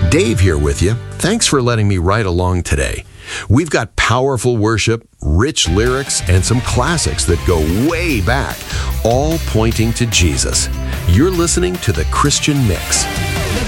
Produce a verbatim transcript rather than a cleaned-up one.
Dave here with you. Thanks for letting me ride along today. We've got powerful worship, rich lyrics, and some classics that go way back, all pointing to Jesus. You're listening to The Christian Mix.